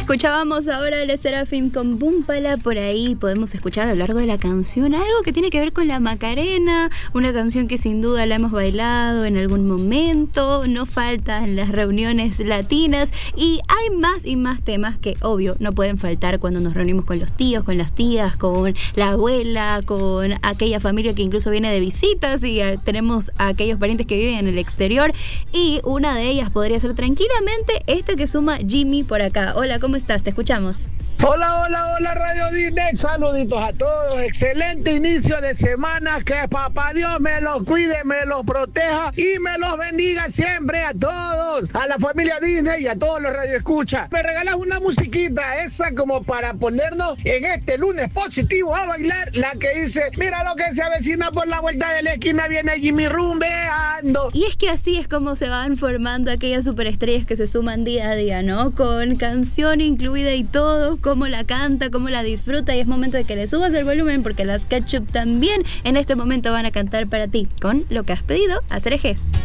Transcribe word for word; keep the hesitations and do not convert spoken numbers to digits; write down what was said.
Escuchábamos ahora Le Sserafim con Búmpala. Por ahí podemos escuchar a lo largo de la canción algo que tiene que ver con la Macarena, una canción que sin duda la hemos bailado en algún momento, no falta en las reuniones latinas, y hay más y más temas que obvio no pueden faltar cuando nos reunimos con los tíos, con las tías, con la abuela, con aquella familia que incluso viene de visitas, y uh, tenemos a aquellos parientes que viven en el exterior, y una de ellas podría ser tranquilamente esta que suma Jimmy por acá. Hola, ¿cómo estás? Te escuchamos. Hola, hola, hola Radio Disney, saluditos a todos, excelente inicio de semana, que papá Dios me los cuide, me los proteja y me los bendiga siempre a todos, a la familia Disney y a todos los radioescuchas. Me regalas una musiquita, esa como para ponernos en este lunes positivo a bailar, la que dice, mira lo que se avecina por la vuelta de la esquina, viene Jimmy rumbeando. Y es que así es como se van formando aquellas superestrellas que se suman día a día, ¿no? Con canción incluida y todo, cómo la canta, cómo la disfruta, y es momento de que le subas el volumen porque las Ketchup también en este momento van a cantar para ti con Lo que has pedido a Cereje.